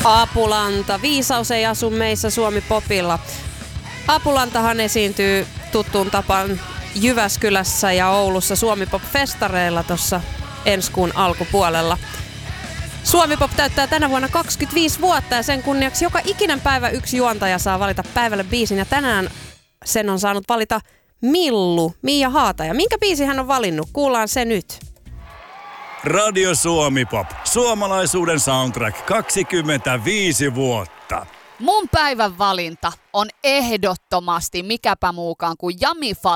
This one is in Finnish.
Apulanta. Viisaus ei asu meissä Suomi-popilla. Apulantahan esiintyy tuttuun tapaan Jyväskylässä ja Oulussa Suomi-pop-festareilla tuossa ensi kuun alkupuolella. Suomi-pop täyttää tänä vuonna 25 vuotta ja sen kunniaksi joka ikinen päivä yksi juontaja saa valita päivälle biisin. Ja tänään sen on saanut valita Millu, Miia Haataja. Minkä biisin hän on valinnut? Kuullaan se nyt. Radio Suomi-pop. Suomalaisuuden soundtrack 25 vuotta. Mun päivän valinta on ehdottomasti mikäpä muukaan kuin Jami